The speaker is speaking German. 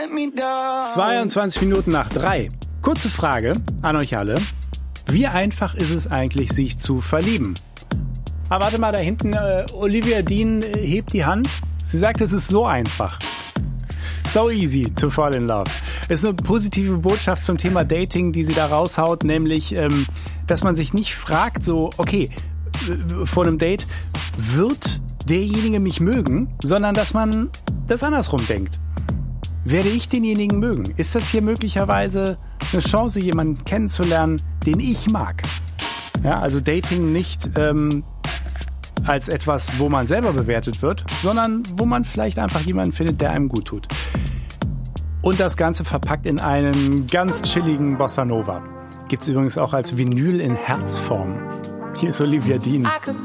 22 Minuten nach 3. Kurze Frage an euch alle. Wie einfach ist es eigentlich, sich zu verlieben? Aber warte mal, da hinten, Olivia Dean hebt die Hand. Sie sagt, es ist so einfach. So easy to fall in love. Es ist eine positive Botschaft zum Thema Dating, die sie da raushaut, nämlich, dass man sich nicht fragt, so, okay, vor einem Date, wird derjenige mich mögen, sondern dass man das andersrum denkt. Werde ich denjenigen mögen? Ist das hier möglicherweise eine Chance, jemanden kennenzulernen, den ich mag? Ja, also Dating nicht als etwas, wo man selber bewertet wird, sondern wo man vielleicht einfach jemanden findet, der einem gut tut. Und das Ganze verpackt in einen ganz chilligen Bossa Nova. Gibt's übrigens auch als Vinyl in Herzform. Hier ist Olivia Dean.